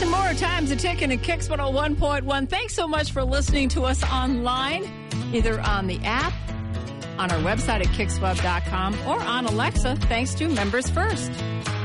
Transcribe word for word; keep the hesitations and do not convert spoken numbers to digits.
And more times a ticking at Kicks one oh one point one. Thanks so much for listening to us online, either on the app, on our website at kicks web dot com, or on Alexa, thanks to Members First.